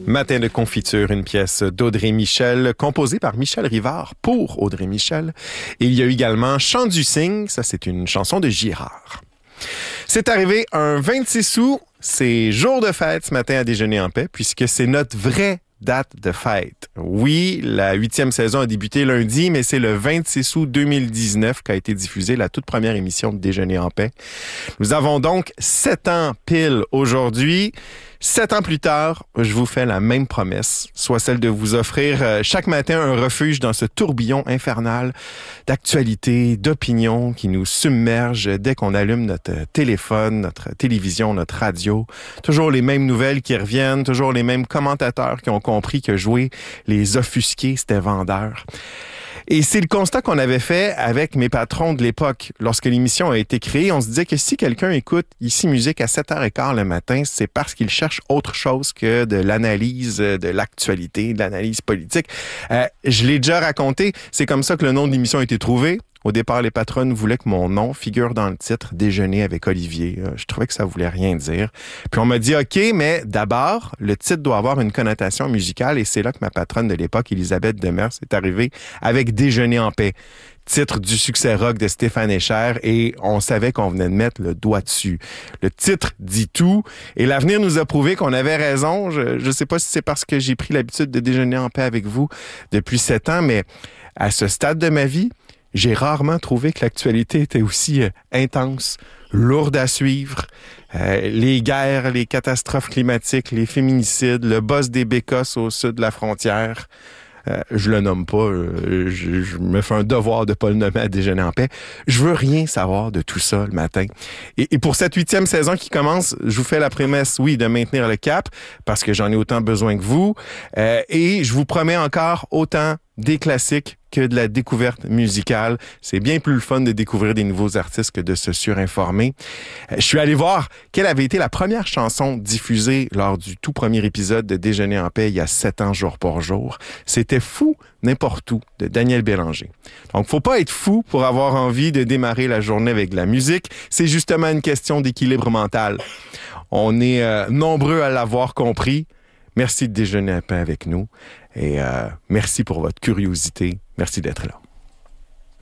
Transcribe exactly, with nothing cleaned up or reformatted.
Matin de confiture, une pièce d'Audrey Michel, composée par Michel Rivard pour Audrey Michel. Et il y a également Chant du cygne, ça c'est une chanson de Girard. C'est arrivé un vingt-six août, c'est jour de fête ce matin à Déjeuner en paix, puisque c'est notre vraie date de fête. Oui, la huitième saison a débuté lundi, mais c'est le vingt-six août deux mille dix-neuf qu'a été diffusée la toute première émission de Déjeuner en paix. Nous avons donc sept ans pile aujourd'hui. Sept ans plus tard, je vous fais la même promesse, soit celle de vous offrir chaque matin un refuge dans ce tourbillon infernal d'actualités, d'opinions qui nous submerge dès qu'on allume notre téléphone, notre télévision, notre radio. Toujours les mêmes nouvelles qui reviennent, toujours les mêmes commentateurs qui ont compris que jouer les offusqués, c'était vendeur. Et c'est le constat qu'on avait fait avec mes patrons de l'époque. Lorsque l'émission a été créée, on se disait que si quelqu'un écoute Ici Musique à sept heures quinze le matin, c'est parce qu'il cherche autre chose que de l'analyse de l'actualité, de l'analyse politique. Euh, je l'ai déjà raconté, c'est comme ça que le nom de l'émission a été trouvé. Au départ, les patronnes voulaient que mon nom figure dans le titre « Déjeuner avec Olivier ». Je trouvais que ça voulait rien dire. Puis on m'a dit « OK, mais d'abord, le titre doit avoir une connotation musicale » et c'est là que ma patronne de l'époque, Elisabeth Demers, est arrivée avec « Déjeuner en paix ». Titre du succès rock de Stéphane Echer et on savait qu'on venait de mettre le doigt dessus. Le titre dit tout et l'avenir nous a prouvé qu'on avait raison. Je ne sais pas si c'est parce que j'ai pris l'habitude de déjeuner en paix avec vous depuis sept ans, mais à ce stade de ma vie, j'ai rarement trouvé que l'actualité était aussi euh, intense, lourde à suivre. Euh, les guerres, les catastrophes climatiques, les féminicides, le boss des bécosses au sud de la frontière. Euh, je le nomme pas, euh, je, je me fais un devoir de pas le nommer à Déjeuner en paix. Je veux rien savoir de tout ça le matin. Et, et pour cette huitième saison qui commence, je vous fais la promesse, oui, de maintenir le cap, parce que j'en ai autant besoin que vous. Euh, et je vous promets encore autant des classiques que de la découverte musicale. C'est bien plus le fun de découvrir des nouveaux artistes que de se surinformer. Je suis allé voir quelle avait été la première chanson diffusée lors du tout premier épisode de Déjeuner en paix il y a sept ans jour pour jour. C'était Fou n'importe où de Daniel Bélanger. Donc, faut pas être fou pour avoir envie de démarrer la journée avec de la musique. C'est justement une question d'équilibre mental. On est euh, nombreux à l'avoir compris. Merci de déjeuner un peu avec nous et euh, merci pour votre curiosité. Merci d'être là.